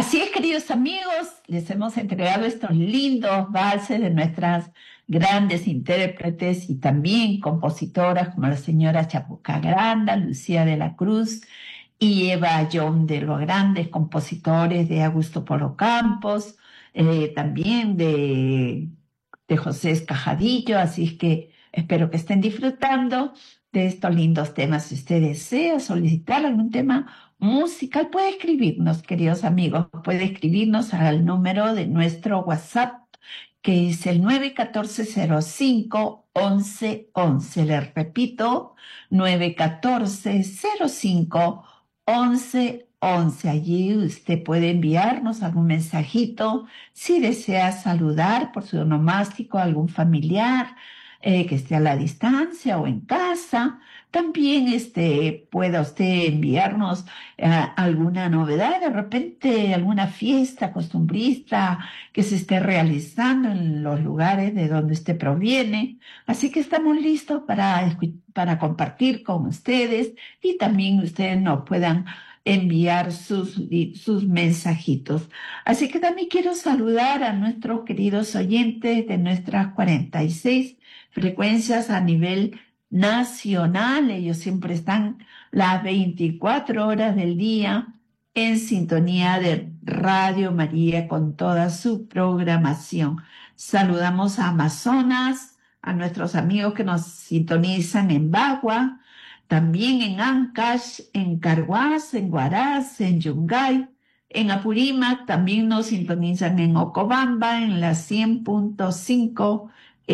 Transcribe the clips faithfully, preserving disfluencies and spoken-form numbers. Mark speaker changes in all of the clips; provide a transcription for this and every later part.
Speaker 1: Así es, queridos amigos, les hemos entregado estos lindos valses de nuestras grandes intérpretes y también compositoras como la señora Chapuca Granda, Lucía de la Cruz y Eva John, de los grandes compositores de Augusto Polo Campos, eh, también de, de José Escajadillo. Así es que espero que estén disfrutando de estos lindos temas. Si usted desea solicitar algún tema musical, puede escribirnos, queridos amigos, puede escribirnos al número de nuestro WhatsApp, que es el nueve uno cuatro cero cinco once once. Le repito, nueve uno cuatro cero cinco once once. Allí usted puede enviarnos algún mensajito si desea saludar por su onomástico a algún familiar eh, que esté a la distancia o en casa. También este, pueda usted enviarnos eh, alguna novedad, de repente alguna fiesta costumbrista que se esté realizando en los lugares de donde usted proviene. Así que estamos listos para, para compartir con ustedes, y también ustedes nos puedan enviar sus, sus mensajitos. Así que también quiero saludar a nuestros queridos oyentes de nuestras cuarenta y seis frecuencias a nivel nacional. Ellos siempre están las veinticuatro horas del día en sintonía de Radio María con toda su programación. Saludamos a Amazonas, a nuestros amigos que nos sintonizan en Bagua, también en Ancash, en Carhuaz, en Huaraz, en Yungay, en Apurímac. También nos sintonizan en Ocobamba, en la cien punto cinco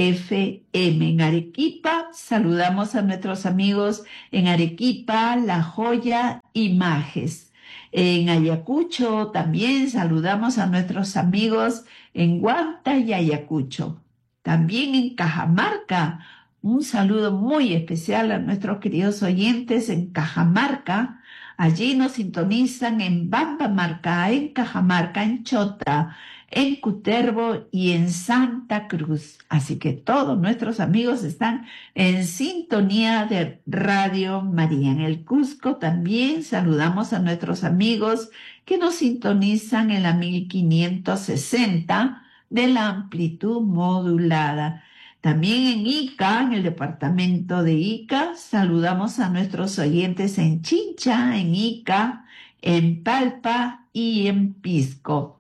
Speaker 1: F M. En Arequipa, saludamos a nuestros amigos en Arequipa, La Joya y Majes. En Ayacucho también saludamos a nuestros amigos en Huanta y Ayacucho. También en Cajamarca, un saludo muy especial a nuestros queridos oyentes en Cajamarca. Allí nos sintonizan en Bambamarca, en Cajamarca, en Chota, en Cutervo y en Santa Cruz. Así que todos nuestros amigos están en sintonía de Radio María. En el Cusco también saludamos a nuestros amigos que nos sintonizan en la mil quinientos sesenta de la amplitud modulada. También en Ica, en el departamento de Ica, saludamos a nuestros oyentes en Chincha, en Ica, en Palpa y en Pisco.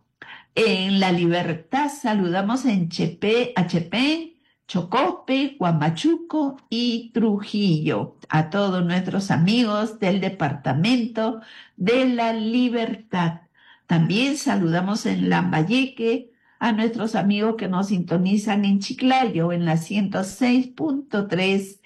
Speaker 1: En La Libertad saludamos en Chepe, Achepén, Chocope, Huamachuco y Trujillo. A todos nuestros amigos del departamento de La Libertad. También saludamos en Lambayeque a nuestros amigos que nos sintonizan en Chiclayo, en la ciento seis punto tres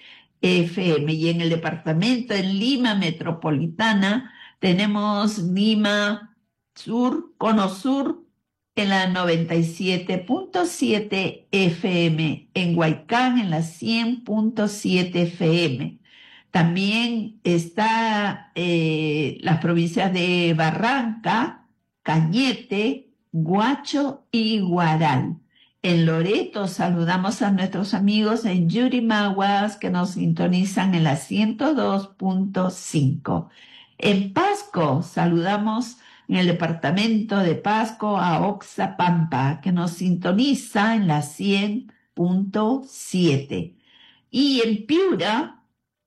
Speaker 1: F M. Y en el departamento, en Lima Metropolitana, tenemos Lima Sur, Cono Sur, en la noventa y siete punto siete F M. En Huaycán, en la cien punto siete F M. También está eh, las provincias de Barranca, Cañete, Huacho y Guaral. En Loreto saludamos a nuestros amigos en Yurimaguas que nos sintonizan en la ciento dos punto cinco. En Pasco saludamos en el departamento de Pasco a Oxapampa que nos sintoniza en la cien punto siete. Y en Piura,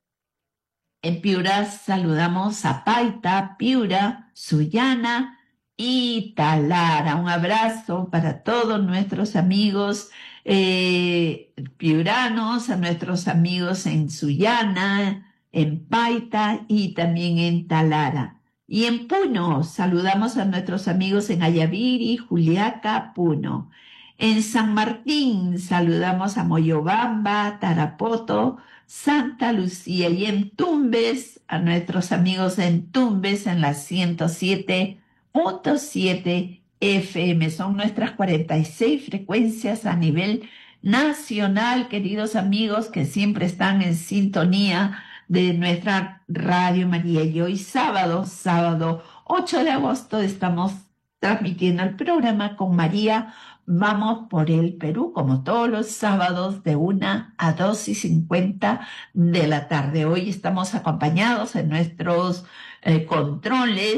Speaker 1: en Piura saludamos a Paita, Piura, Sullana y Talara. Un abrazo para todos nuestros amigos eh, piuranos, a nuestros amigos en Sullana, en Paita y también en Talara. Y en Puno saludamos a nuestros amigos en Ayaviri, Juliaca, Puno. En San Martín saludamos a Moyobamba, Tarapoto, Santa Lucía. Y en Tumbes a nuestros amigos en Tumbes en la ciento siete punto siete F M. Son nuestras cuarenta y seis frecuencias a nivel nacional, queridos amigos que siempre están en sintonía de nuestra Radio María. Y hoy sábado, sábado ocho de agosto, estamos transmitiendo el programa con María Vamos por el Perú, como todos los sábados de una a dos y cincuenta de la tarde. Hoy estamos acompañados en nuestros eh, controles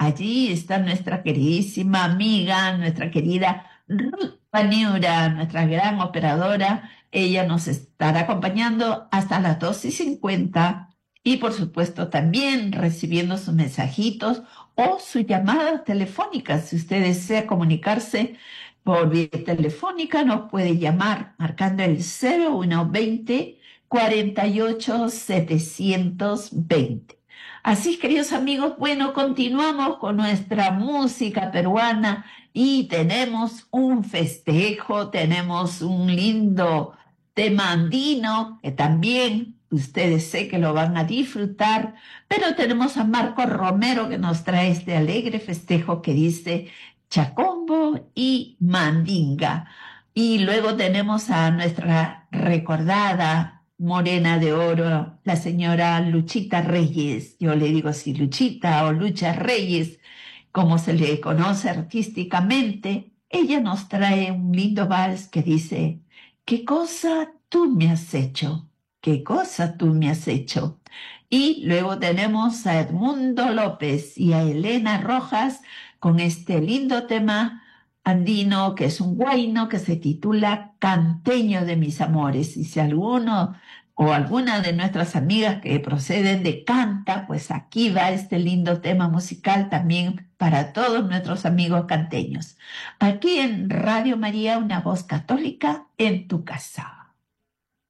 Speaker 1: allí está nuestra queridísima amiga, nuestra querida Ruth Paniura, nuestra gran operadora. Ella nos estará acompañando hasta las dos y cincuenta y por supuesto también recibiendo sus mensajitos o sus llamadas telefónicas. Si usted desea comunicarse por vía telefónica, nos puede llamar marcando el cero uno veinte cuarenta y ocho setecientos veinte. Así, queridos amigos, bueno, continuamos con nuestra música peruana y tenemos un festejo, tenemos un lindo tema andino que también ustedes sé que lo van a disfrutar, pero tenemos a Marco Romero que nos trae este alegre festejo que dice Chacombo y Mandinga. Y luego tenemos a nuestra recordada morena de oro, la señora Luchita Reyes. Yo le digo así, Luchita o Lucha Reyes, como se le conoce artísticamente. Ella nos trae un lindo vals que dice, ¿qué cosa tú me has hecho? ¿Qué cosa tú me has hecho? Y luego tenemos a Edmundo López y a Elena Rojas con este lindo tema andino que es un huayno que se titula Canteño de mis amores. Y si alguno o alguna de nuestras amigas que proceden de Canta, pues aquí va este lindo tema musical también para todos nuestros amigos canteños. Aquí en Radio María, una voz católica en tu casa.